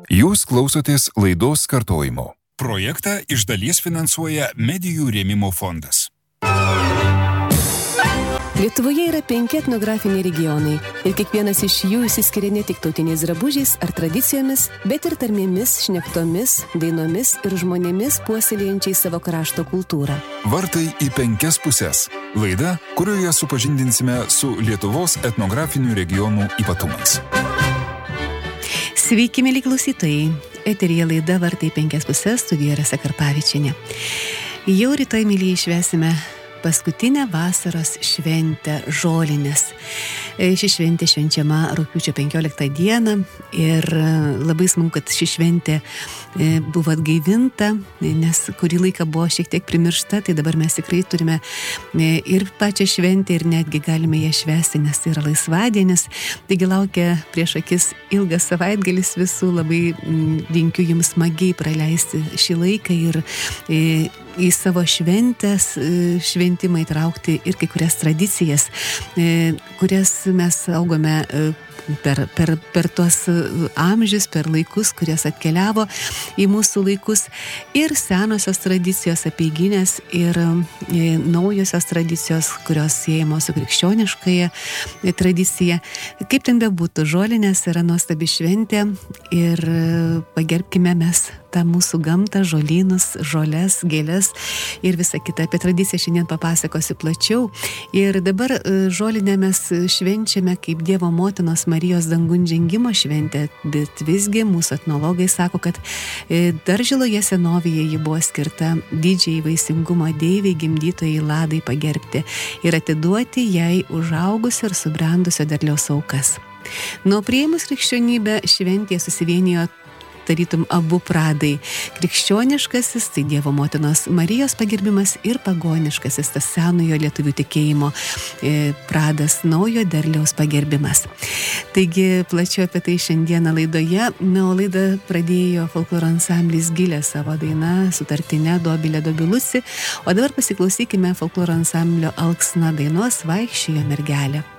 Jūs klausotės laidos kartojimo. Projektą iš dalies finansuoja Medijų rėmimo fondas. Lietuvoje yra 5 etnografiniai regionai ir kiekvienas iš jų išsiskiria ne tik tautiniais drabužiais ar tradicijomis, bet ir tarmėmis, šnektomis, dainomis ir žmonėmis puoselėjančiais savo krašto kultūrą. Vartai į 5 puses. Laida, kurioje supažindinsime su Lietuvos etnografinių regionų ypatumais. Sveiki, mėly klausytojai. Eteryje laida Vartai 5 puses, studijoje Rasa Karpavičienė. Jau rytoj, mėlyje, švęsime paskutinę vasaros šventę Žolinės. Ši šventė švenčiama rugpjūčio 15 dieną ir labai smagu, kad ši šventė buvo atgaivinta, nes kurį laiką buvo šiek tiek primiršta, tai dabar mes tikrai turime ir pačią šventę ir netgi galime ją švęsti, nes tai yra laisvadienis. Taigi laukia prieš akis ilgas savaitgalis visų, labai linkiu jums smagiai praleisti šį laiką ir į savo šventimą įtraukti ir kai kurias tradicijas, kurias mes augome per tuos amžius, per laikus, kurias atkeliavo į mūsų laikus, ir senosios tradicijos apeiginės ir naujosios tradicijos, kurios siejamos su krikščioniškąja tradicija. Kaip ten bebūtų, Žolinės yra nuostabi šventė ir pagerbkime mes tą mūsų gamtą, žolynus, žoles, gėles ir visą kitą. Apie tradiciją šiandien papasakosiu plačiau. Ir dabar Žolinę mes švenčiame kaip Dievo motinos Marijos dangun žengimo šventę, bet visgi mūsų etnologai sako, kad dar žiloje senovėje ji buvo skirta didžiai vaisingumo deivei, gimdytojai Ladai pagerbti ir atiduoti jai užaugusio ir subrendusio derliaus aukas. Nuo priėmus krikščionybę šventėje susivienijo tarytum abu pradai. Krikščioniškasis, tai Dievo motinos Marijos pagerbimas, ir pagoniškasis, tas senojo lietuvių tikėjimo pradas, naujo derliaus pagerbimas. Taigi plačiau apie tai šiandieną laidoje. O laidą pradėjo folkloro ansamblis Gilė savo daina sutartine Dobilė Dobilusi, o dabar pasiklausykime folkloro ansamblio Alksna dainos Vaikščiojo mergelė.